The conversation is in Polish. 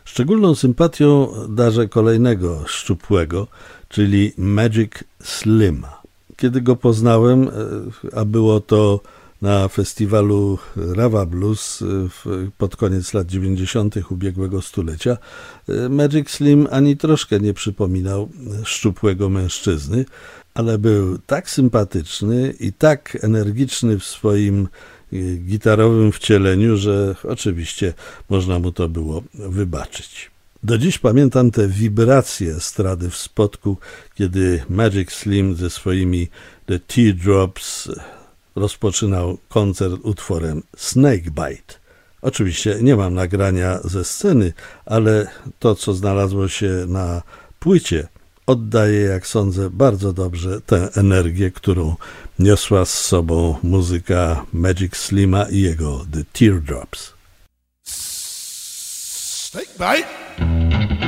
Szczególną sympatią darzę kolejnego szczupłego, czyli Magic Slima. Kiedy go poznałem, a było to na festiwalu Rava Blues pod koniec lat 90. ubiegłego stulecia, Magic Slim ani troszkę nie przypominał szczupłego mężczyzny, ale był tak sympatyczny i tak energiczny w swoim gitarowym wcieleniu, że oczywiście można mu to było wybaczyć. Do dziś pamiętam te wibracje estrady w Spodku, kiedy Magic Slim ze swoimi The Teardrops rozpoczynał koncert utworem Snakebite. Oczywiście nie mam nagrania ze sceny, ale to, co znalazło się na płycie, oddaje, jak sądzę, bardzo dobrze tę energię, którą niosła z sobą muzyka Magic Slima i jego The Teardrops. Snakebite.